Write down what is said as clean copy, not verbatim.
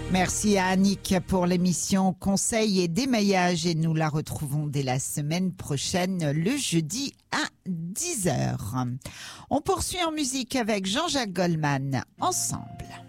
Merci à Annick pour l'émission Conseil et démaillage et nous la retrouvons dès la semaine prochaine, le jeudi à 10h. On poursuit en musique avec Jean-Jacques Goldman, Ensemble.